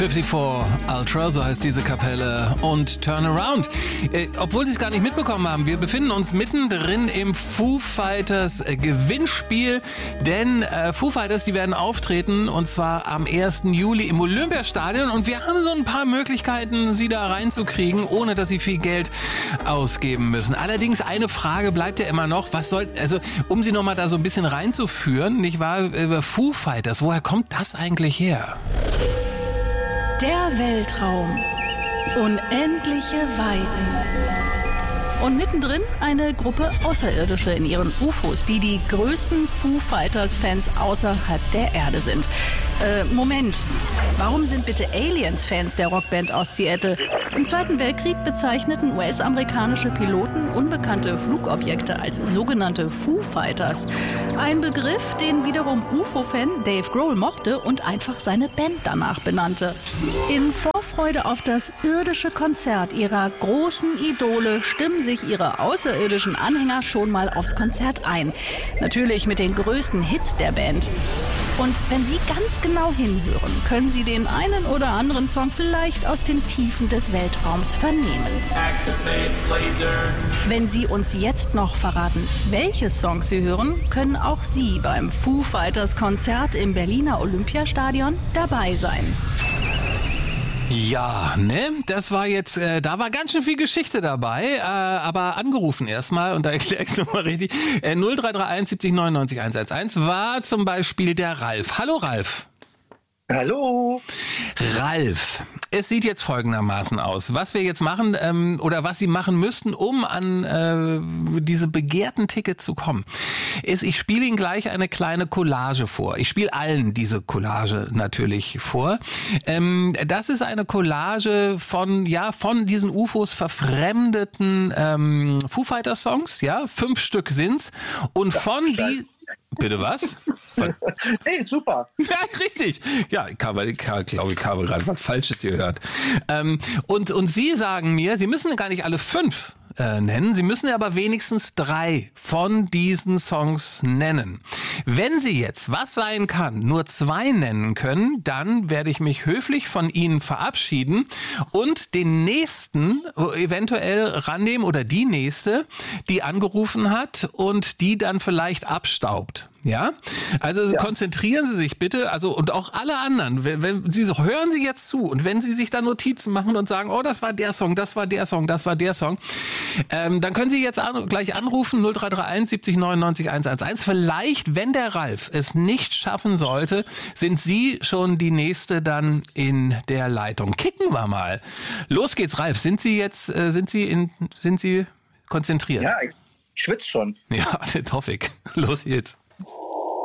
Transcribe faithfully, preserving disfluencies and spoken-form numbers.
fünfundfünfzig Ultra, so heißt diese Kapelle, und Turn Around. Äh, obwohl Sie es gar nicht mitbekommen haben, wir befinden uns mittendrin im Foo Fighters äh, Gewinnspiel, denn äh, Foo Fighters, die werden auftreten, und zwar am ersten Juli im Olympiastadion, und wir haben so ein paar Möglichkeiten, sie da reinzukriegen, ohne dass sie viel Geld ausgeben müssen. Allerdings eine Frage bleibt ja immer noch, was soll, also um sie nochmal da so ein bisschen reinzuführen, nicht wahr, über Foo Fighters, woher kommt das eigentlich her? Der Weltraum. Unendliche Weiten. Und mittendrin eine Gruppe Außerirdische in ihren U F Os, die die größten Foo Fighters-Fans außerhalb der Erde sind. Äh, Moment. Warum sind bitte Aliens Fans der Rockband aus Seattle? Im Zweiten Weltkrieg bezeichneten U S-amerikanische Piloten unbekannte Flugobjekte als sogenannte Foo Fighters. Ein Begriff, den wiederum U F O-Fan Dave Grohl mochte und einfach seine Band danach benannte. In Vorfreude auf das irdische Konzert ihrer großen Idole stimmen sich ihre außerirdischen Anhänger schon mal aufs Konzert ein. Natürlich mit den größten Hits der Band. Und wenn Sie ganz genau hinhören, können Sie den einen oder anderen Song vielleicht aus den Tiefen des Weltraums vernehmen. Wenn Sie uns jetzt noch verraten, welche Songs Sie hören, können auch Sie beim Foo Fighters Konzert im Berliner Olympiastadion dabei sein. Ja, ne, das war jetzt, äh, da war ganz schön viel Geschichte dabei, äh, aber angerufen erstmal, und da erkläre ich es nochmal richtig, äh, null drei drei eins siebzig neunundneunzig hundertelf war zum Beispiel der Ralf. Hallo Ralf. Hallo. Ralf, es sieht jetzt folgendermaßen aus. Was wir jetzt machen, ähm, oder was Sie machen müssten, um an äh, diese begehrten Tickets zu kommen, ist, ich spiele Ihnen gleich eine kleine Collage vor. Ich spiele allen diese Collage natürlich vor. Ähm, das ist eine Collage von, ja, von diesen U F Os verfremdeten ähm, Foo Fighters Songs, ja, fünf Stück sind's, und von die... Bitte was? Hey, super. Ja, richtig. Ja, ich habe, ich glaube, ich habe gerade was Falsches gehört. Ähm, und, und Sie sagen mir, Sie müssen gar nicht alle fünf äh, nennen, Sie müssen aber wenigstens drei von diesen Songs nennen. Wenn Sie jetzt, was sein kann, nur zwei nennen können, dann werde ich mich höflich von Ihnen verabschieden und den nächsten eventuell rannehmen, oder die nächste, die angerufen hat und die dann vielleicht abstaubt. Ja, also ja. Konzentrieren Sie sich bitte, also, und auch alle anderen, wenn, wenn Sie so, hören Sie jetzt zu, und wenn Sie sich da Notizen machen und sagen, oh, das war der Song, das war der Song, das war der Song, ähm, dann können Sie jetzt an, gleich anrufen, null drei drei eins siebzig neunundneunzig hundertelf. Vielleicht, wenn der Ralf es nicht schaffen sollte, sind Sie schon die nächste dann in der Leitung. Kicken wir mal. Los geht's, Ralf. Sind Sie jetzt, äh, sind Sie in, sind Sie konzentriert? Ja, ich schwitze schon. Ja, das hoffe ich. Los geht's.